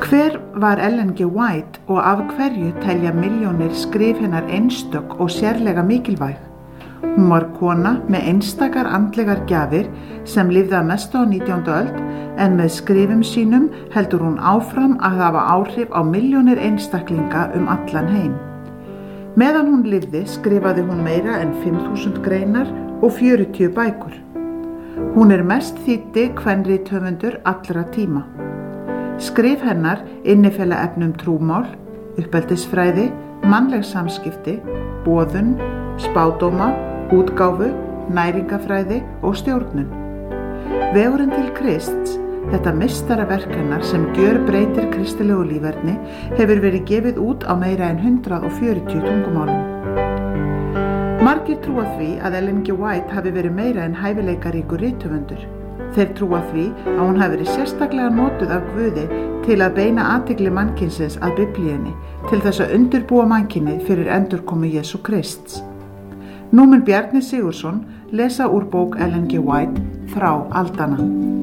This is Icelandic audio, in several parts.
Hver var Ellen G. White og af hverju telja milljónir skrif hennar einstök og sérlega mikilvæg? Hún var kona með einstakar andlegar gjafir sem lifði að mestu á 19. öld en með skrifum sínum heldur hún áfram að hafa áhrif á milljónir einstaklinga allan heim. Meðan hún lifði skrifaði hún meira en 5.000 greinar og 40 bækur. Hún mest þýddi kvenrithöfundur allra tíma. Skrif hennar innifela efni trúmál, uppeldisfræði, mannleg samskipti, boðun, spádóma, útgáfu, næringafræði og stjórnun. Vegurinn til Krists, þetta meistaraverk hennar sem gjörbreytir kristilegu líferni, hefur verið gefið út á meira en 140 tungumálum. Margir trúa því að Ellen G. White hafi verið meira en hæfileikaríkur rithöfundur. Þeir trúa því að hún hafi verið sérstaklega notuð af Guði til að beina athygli mannkynsins að Biblíunni til þess að undirbúa mannkynið fyrir endurkomu Jesú Krists. Nú mun Bjarni Sigurðsson lesa úr bók Ellen G. White Þrá aldanna.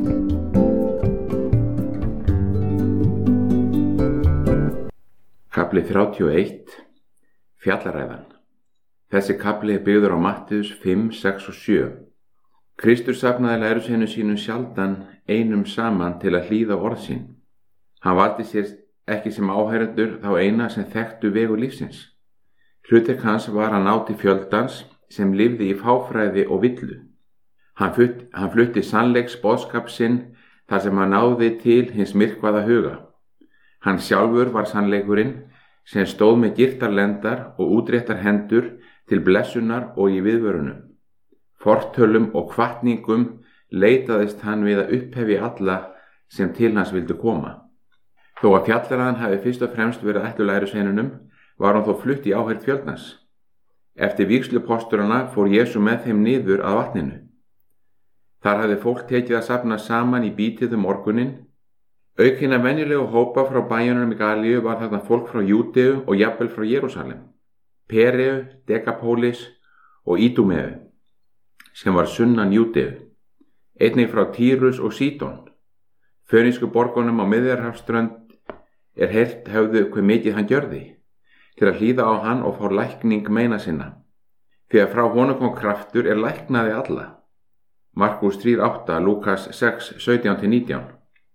Kafli 31. Fjallaræðan. Þessi kafli byggður á Mattheus 5, 6 og 7. Kristur safnaði lærjusveinum sínum sjaldan einum saman til að hlýða orð sín. Hann valdi sér ekki sem áheyrendur þá eina sem þekktu vegu lífsins. Hlutverk hans var að ná til fjöldans sem lifði í fáfræði og villu. Hann flutti sannleiks boðskap sinn þar sem hann náði til hins myrkvaða huga. Hann sjálfur var sannleikurinn sem stóð með girtarlendar og útréttar hendur til blessunar og í viðvörunum. Fortölum og hvatningum leitaðist hann við að upphefja alla sem til hans vildu koma. Þó að fjallaræðan hafi fyrst og fremst verið ætluð lærjusveinunum, var hann þó flutt í áheyrn fjöldans. Eftir vígslupósturana fór Jesú með þeim niður að vatninu. Þar hafði fólk tekið að safna saman í bítið morguninn. Auk hinna venjulegu hópa frá bæjunum í Galíu var þarna fólk frá Júdeu og jafnvel frá Jerúsalem, Pereu, Dekapólis og Ídúmeu, sem var sunnan Júdeu, einnig frá Tírus og Sídon. Fönísku borgunum á Miðjarðarhafsströnd heyrt höfðu hve mikið hann gjörði, til að hlýða á hann og fá lækning meina sinna. Því að frá honum kom kraftur læknaði alla. Markús 3:8, Lúkas 6:17-19.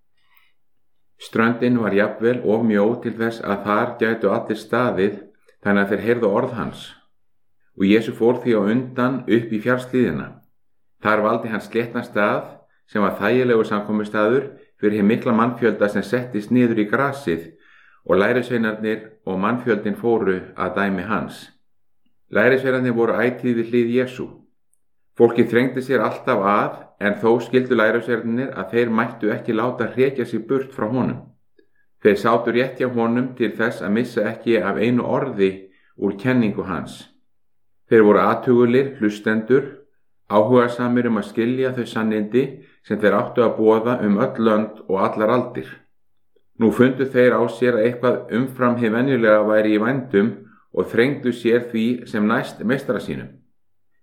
Ströndin var jafnvel of mjó til þess að þar gætu allir staðið, þannig að þeir heyrðu orð hans. Og Jesú fór því á undan upp í fjallshlíðina. Þar valdi hann sléttan stað sem var þægilegu samkomustaður fyrir hinn mikla mannfjölda sem settist niður í grasið og lærjusveinarnir og mannfjöldin fóru að dæmi hans. Lærjusveinarnir voru ætíð við hlið Jesú. Fólkið þrengdi sér alltaf að, en þó skildu lærjusveinarnir að þeir mættu ekki láta hrekja sig burt frá honum. Þeir sátu rétt hjá honum til þess að missa ekki af einu orði úr kenningu hans. Þeir voru athugulir, hlustendur, áhugasamir að skilja þau sannindi sem þeir áttu að boða öll lönd og allar aldir. Nú fundu þeir á sér að eitthvað umfram hið venjulega væri í vændum og þrengdu sér því sem næst meistara sínum.